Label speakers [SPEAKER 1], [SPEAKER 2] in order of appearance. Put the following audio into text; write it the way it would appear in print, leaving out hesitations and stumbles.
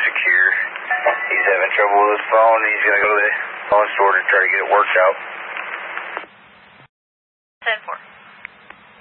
[SPEAKER 1] secure. He's having trouble with his phone. He's going to go to the phone store to try to get it worked out.
[SPEAKER 2] 10-4.